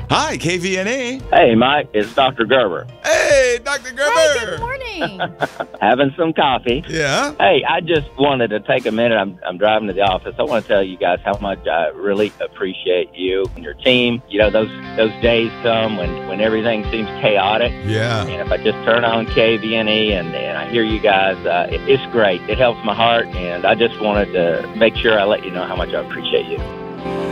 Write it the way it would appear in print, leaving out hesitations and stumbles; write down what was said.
Hi, KVNA. Hey, Mike, it's Dr. Gerber. Hey, Dr. Gerber. Hey, good morning. Having some coffee. Yeah. Hey, I just wanted to take a minute. I'm driving to the office. I want to tell you guys how much I really appreciate you and your team. You know, those days come when everything seems chaotic. Yeah. And if I just turn on KVNE and I hear you guys, it's great. It helps my heart, and I just wanted to make sure I let you know how much I appreciate you.